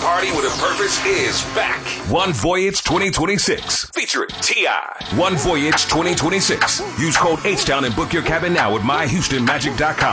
party with a purpose is back. One Voyage 2026 featuring T.I. One Voyage 2026. Use code H-Town and book your cabin now at myhoustonmagic.com.